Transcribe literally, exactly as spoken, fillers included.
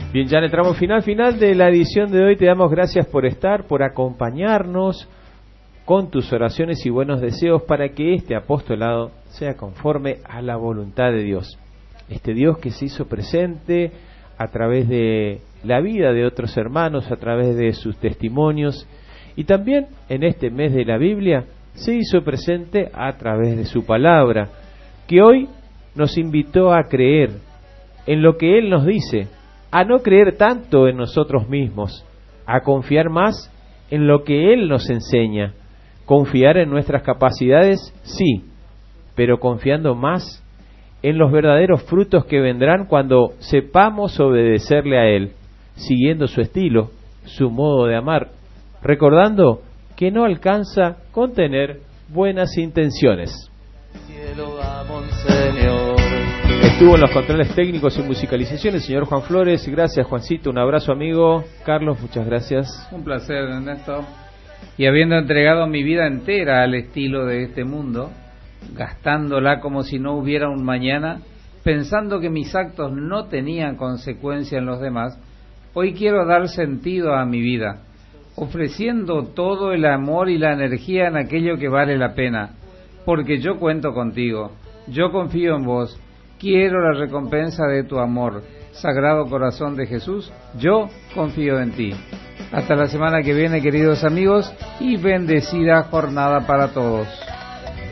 Bien, ya en el tramo final, final de la edición de hoy, te damos gracias por estar, por acompañarnos con tus oraciones y buenos deseos para que este apostolado sea conforme a la voluntad de Dios. Este Dios que se hizo presente a través de la vida de otros hermanos, a través de sus testimonios, y también en este mes de la Biblia se hizo presente a través de su palabra, que hoy nos invitó a creer en lo que Él nos dice, a no creer tanto en nosotros mismos, a confiar más en lo que Él nos enseña. Confiar en nuestras capacidades, sí, pero confiando más en los verdaderos frutos que vendrán cuando sepamos obedecerle a Él, siguiendo su estilo, su modo de amar, recordando que no alcanza con tener buenas intenciones. Cielo, vamos, Señor. Estuvo en los controles técnicos y musicalización el señor Juan Flores. Gracias, Juancito. Un abrazo, amigo. Carlos, muchas gracias. Un placer, Ernesto. Y habiendo entregado mi vida entera al estilo de este mundo, gastándola como si no hubiera un mañana, pensando que mis actos no tenían consecuencia en los demás, hoy quiero dar sentido a mi vida, ofreciendo todo el amor y la energía en aquello que vale la pena, porque yo cuento contigo, yo confío en vos, quiero la recompensa de tu amor. Sagrado Corazón de Jesús, yo confío en ti. Hasta la semana que viene, queridos amigos, y bendecida jornada para todos.